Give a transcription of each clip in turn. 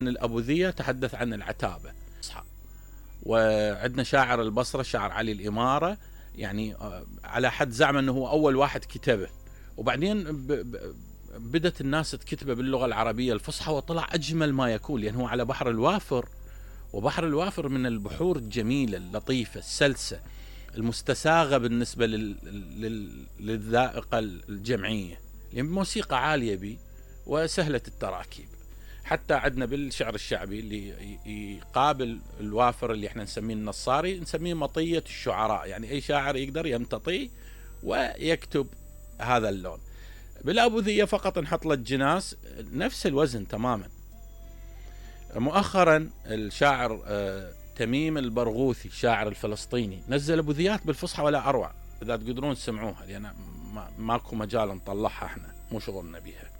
الأبوذية تحدث عن العتابة، وعندنا شاعر البصرة الشاعر علي الإمارة يعني على حد زعم أنه هو أول واحد كتبه، وبعدين بدت الناس تكتبه باللغة العربية الفصحى وطلع أجمل ما يكون، لأنه هو على بحر الوافر، وبحر الوافر من البحور الجميلة اللطيفة السلسة المستساغة بالنسبة للذائقة الجمعية، يعني موسيقى عالية بي وسهلة التراكيب. حتى عندنا بالشعر الشعبي اللي يقابل الوافر اللي احنا نسميه النصاري نسميه مطية الشعراء، يعني أي شاعر يقدر يمتطي ويكتب هذا اللون. بالأبوذية فقط نحط له الجناس نفس الوزن تماما. مؤخرا الشاعر تميم البرغوثي الشاعر الفلسطيني نزل أبوذيات بالفصحى ولا أروع، إذا تقدرون تسمعوها لأن ماكو مجال نطلعها، احنا مو شغلنا بيها.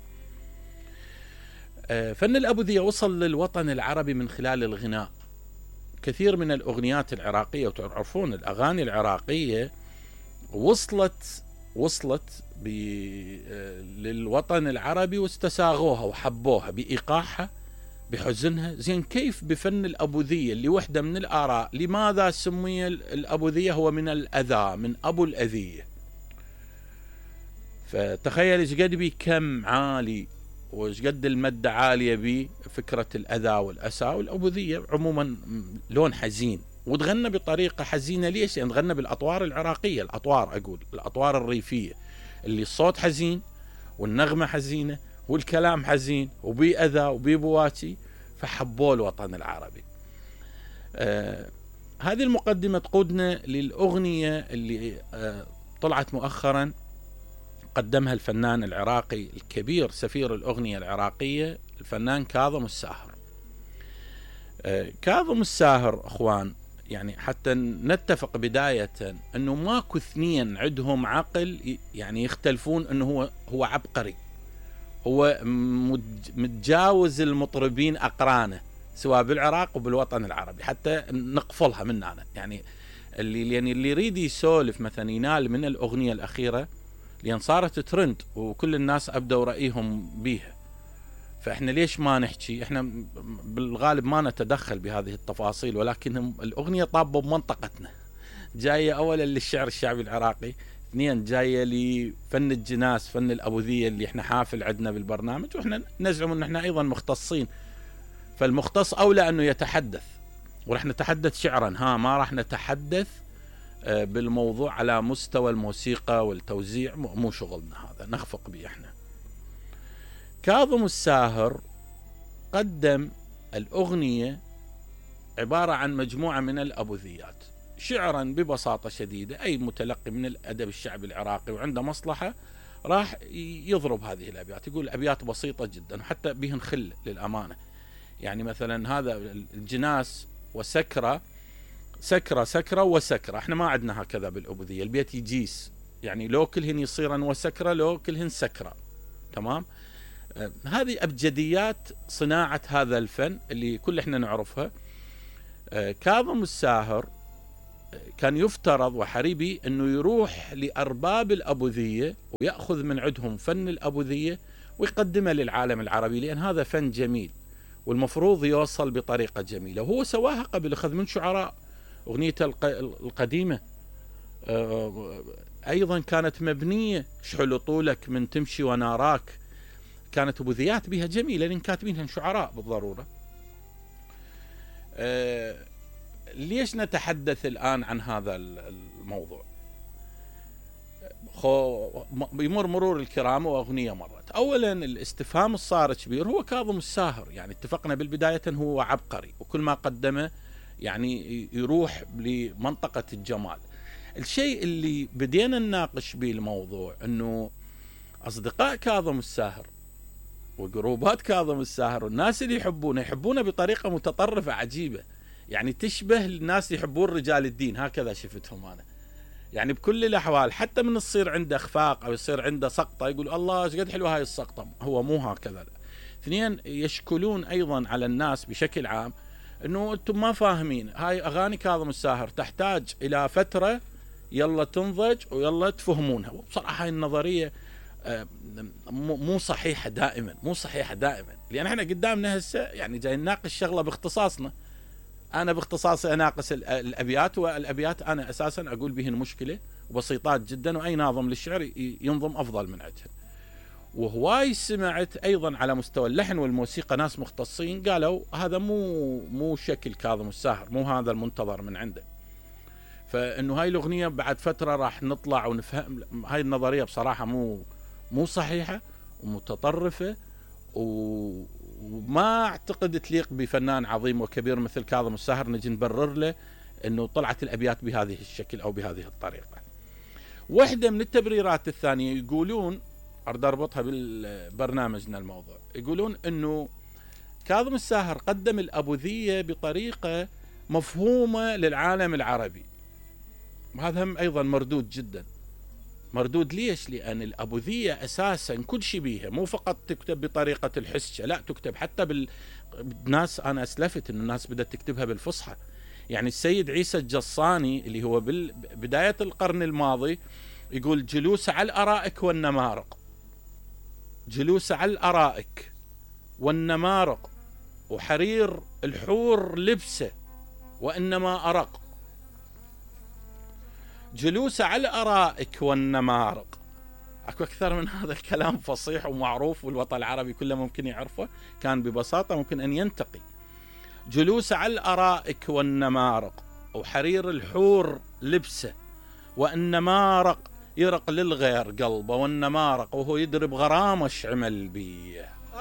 فن الأبوذية وصل للوطن العربي من خلال الغناء. كثير من الأغنيات العراقية، وتعرفون الأغاني العراقية وصلت للوطن العربي واستساغوها وحبوها بإيقاعها بحزنها. زين كيف بفن الأبوذية اللي وحدة من الآراء لماذا سمي الأبوذية هو من الأذى، من أبو الأذية؟ فتخيل ايش قد بي كم عالي وايش قد المادة عالية بي فكرة الأذى والأسى. والأبوذية عموما لون حزين، وتغنى بطريقة حزينة. ليش؟ يعني تغنى بالأطوار العراقية، الأطوار الريفية اللي الصوت حزين والنغمة حزينة والكلام حزين وبي أذى وبي بواتي، فحبوا الوطن العربي. هذه المقدمة تقودنا للأغنية اللي طلعت مؤخرا قدمها الفنان العراقي الكبير سفير الأغنية العراقية الفنان كاظم الساهر. كاظم الساهر أخوان يعني حتى نتفق بداية أنه ماكو اثنين عندهم عقل يعني يختلفون أنه هو عبقري، هو متجاوز المطربين أقرانه سواء بالعراق وبالوطن العربي، حتى نقفلها مننا. يعني اللي يريد يسولف مثلا ينال من الأغنية الأخيرة لأن صارت ترند وكل الناس أبدوا رأيهم بيها، فإحنا ليش ما نحكي؟ إحنا بالغالب ما نتدخل بهذه التفاصيل، ولكن الأغنية طابة بمنطقتنا، جاية أولا للشعر الشعبي العراقي، اثنين جاية لفن الجناس فن الأبوذية اللي إحنا حافل عندنا بالبرنامج، وإحنا نزعم أن إحنا أيضا مختصين، فالمختص أولى أنه يتحدث، ورح نتحدث شعرا ما راح نتحدث بالموضوع على مستوى الموسيقى والتوزيع، مو شغلنا هذا، نخفق به احنا. كاظم الساهر قدم الأغنية عبارة عن مجموعة من الأبوذيات شعرا ببساطة شديدة. أي متلقي من الأدب الشعبي العراقي وعنده مصلحة راح يضرب هذه الأبيات، يقول أبيات بسيطة جدا وحتى بهن خل للأمانة. يعني مثلا هذا الجناس وسكرة، سكرة وسكرة، احنا ما عندنا هكذا بالأبوذية، البيت يجيس، يعني لو كلهن يصيرن وسكرة لو كلهن سكرة، تمام. هذه أبجديات صناعة هذا الفن اللي كل احنا نعرفها. كاظم الساهر كان يفترض وحريبي انه يروح لأرباب الأبوذية ويأخذ من عندهم فن الأبوذية ويقدمه للعالم العربي، لأن هذا فن جميل والمفروض يوصل بطريقة جميلة، وهو سواها قبل، أخذ من شعراء. أغنية القديمة أيضا كانت مبنية، شحل طولك من تمشي وناراك، كانت أبوذيات بها جميلة لأن كاتبينها شعراء بالضرورة. ليش نتحدث الآن عن هذا الموضوع؟ بيمر مرور الكرام وأغنية مرت. أولا الاستفهام الصار كبير، هو كاظم الساهر يعني اتفقنا بالبداية هو عبقري وكل ما قدمه يعني يروح لمنطقة الجمال. الشيء اللي بدينا نناقش به الموضوع أنه أصدقاء كاظم الساهر وجروبات كاظم الساهر والناس اللي يحبونه بطريقة متطرفة عجيبة، يعني تشبه الناس يحبون رجال الدين، هكذا شفتهم أنا. يعني بكل الأحوال حتى من تصير عنده إخفاق أو يصير عنده سقطة يقول الله ايش قد حلوة هاي السقطة، هو مو هكذا. اثنين يشكلون أيضا على الناس بشكل عام أنه أنتم ما فاهمين، هاي أغاني كاظم الساهر تحتاج إلى فترة يلا تنضج ويلا تفهمونها. وبصراحة هاي النظرية مو صحيحة دائما، لأن احنا قدامنا هسه يعني جاي نناقش شغلة باختصاصنا. أنا باختصاصي أناقش الأبيات، والأبيات أنا أساسا أقول بهن مشكلة وبسيطات جدا، وأي ناظم للشعر ينظم أفضل من عندها. وهواي سمعت أيضا على مستوى اللحن والموسيقى ناس مختصين قالوا هذا مو شكل كاظم الساهر، مو هذا المنتظر من عنده. فإنه هاي الأغنية بعد فترة راح نطلع ونفهم هاي النظرية بصراحة مو صحيحة ومتطرفة، وما أعتقد تليق بفنان عظيم وكبير مثل كاظم الساهر نجي نبرر له أنه طلعت الأبيات بهذه الشكل أو بهذه الطريقة. واحدة من التبريرات الثانية يقولون، أريد أربطها بالبرنامجنا الموضوع، يقولون أنه كاظم الساهر قدم الأبوذية بطريقة مفهومة للعالم العربي. هذا هم أيضا مردود جدا. مردود ليش؟ لأن الأبوذية أساسا كل شيء بيها، مو فقط تكتب بطريقة الحسجة، لا تكتب حتى بالناس. أنا أسلفت أن الناس بدأت تكتبها بالفصحى. يعني السيد عيسى الجصاني اللي هو بداية القرن الماضي يقول جلوس على الأرائك والنمارق، جلوس على الأرائك والنمارق، وحرير الحور لبسه وإنما أرق. جلوس على الأرائك والنمارق، أكو أكثر من هذا الكلام فصيح ومعروف والوطن العربي كله ممكن يعرفه، كان ببساطة ممكن أن ينتقي. جلوس على الأرائك والنمارق، وحرير الحور لبسه وإنما رق، يرق للغير قلبه والنمارق، وهو يدري بغرامش عمل بيه.